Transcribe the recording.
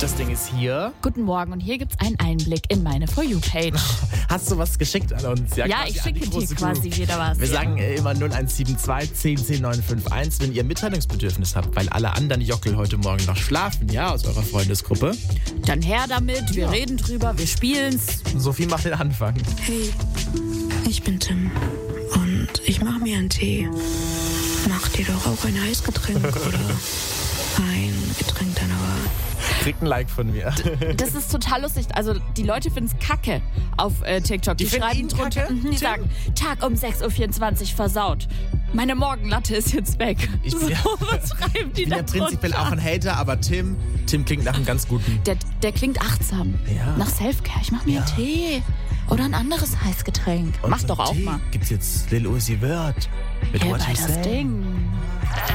Das Ding ist hier. Guten Morgen und hier gibt's einen Einblick in meine For You-Page. Hast du was geschickt an uns? Ja, ich schicke dir quasi wieder was. Wir sagen immer 0172 10 10 951, wenn ihr Mitteilungsbedürfnis habt, weil alle anderen Jockel heute Morgen noch schlafen, ja, aus eurer Freundesgruppe. Dann her damit, wir reden drüber, wir spielen's. Sophie macht den Anfang. Hey, ich bin Tim und ich mache mir einen Tee. Mach dir doch auch ein Eisgetränk oder ein Getränk deiner Wahl. Kriegt ein Like von mir. Das ist total lustig. Also die Leute finden's kacke auf TikTok. Die schreiben drunter, die sagen, Tag um 6.24 Uhr versaut. Meine Morgenlatte ist jetzt weg. Was schreiben die Ich bin da ja prinzipiell drunter? auch ein Hater, aber Tim klingt nach einem ganz guten. Der klingt achtsam. Ja. Nach Selfcare. Ich mach mir einen Tee. Oder ein anderes Heißgetränk. Und Mach so doch auch Tee mal. Gibt's jetzt Lil Uzi Vert mit Hier What bei You das Say. Ding.